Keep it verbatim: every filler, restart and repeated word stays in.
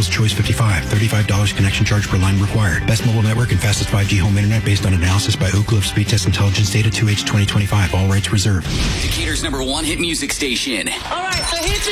People's Choice fifty-five. thirty-five dollars connection charge per line required. Best mobile network and fastest five G home internet based on analysis by Oak Cliff Speed Test Intelligence Data two H twenty twenty-five. All rights reserved. Decatur's number one hit music station. All right, so here's the